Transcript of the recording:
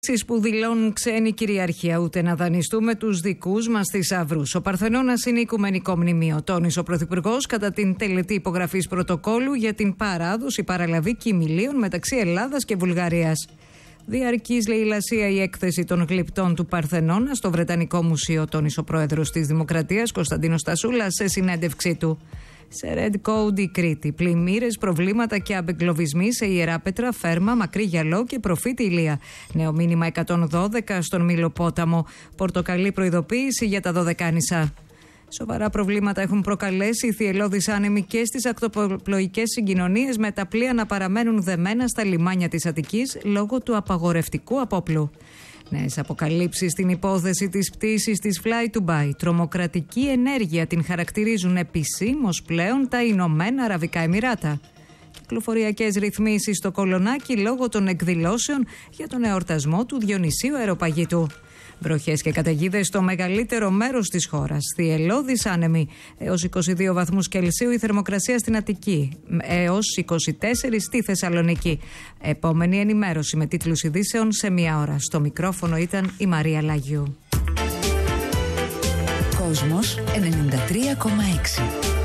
Που δηλώνουν ξένη κυριαρχία, ούτε να δανειστούμε τους δικούς μας θησαυρούς. Ο Παρθενώνας είναι οικουμενικό μνημείο, τόνισε ο Πρωθυπουργός κατά την τελετή υπογραφής πρωτοκόλου για την παράδοση παραλαβή κοιμηλίων μεταξύ Ελλάδας και Βουλγαρίας. Διαρκής λαιλασία η έκθεση των γλυπτών του Παρθενώνα στο Βρετανικό Μουσείο, τόνισε ο πρόεδρος της Δημοκρατίας Κωνσταντίνος Τασούλας σε συνέντευξή του. Σε Red Code η Κρήτη, πλημμύρες, προβλήματα και απεγκλωβισμοί σε Ιεράπετρα, Φέρμα, Μακρύ Γιαλό και Προφήτη Ηλία. Νέο μήνυμα 112 στον Μήλο-Πόταμο. Πορτοκαλί προειδοποίηση για τα Δωδεκάνησα. Σοβαρά προβλήματα έχουν προκαλέσει οι θυελλώδεις άνεμοι και στις ακτοπλοϊκές συγκοινωνίες, με τα πλοία να παραμένουν δεμένα στα λιμάνια της Αττικής λόγω του απαγορευτικού απόπλου. Νέες αποκαλύψεις στην υπόθεση της πτήσης της Fly Dubai. Τρομοκρατική ενέργεια την χαρακτηρίζουν επισήμως πλέον τα Ηνωμένα Αραβικά Εμιράτα. Κυκλοφοριακές ρυθμίσεις στο Κολονάκι λόγω των εκδηλώσεων για τον εορτασμό του Διονυσίου Αεροπαγήτου. Βροχές και καταιγίδες στο μεγαλύτερο μέρος της χώρας. Θυελλώδεις άνεμοι. Έως 22 βαθμούς Κελσίου η θερμοκρασία στην Αττική. Έως 24 στη Θεσσαλονίκη. Επόμενη ενημέρωση με τίτλους ειδήσεων σε μία ώρα. Στο μικρόφωνο ήταν η Μαρία Λαγιού. Κόσμος 93,6.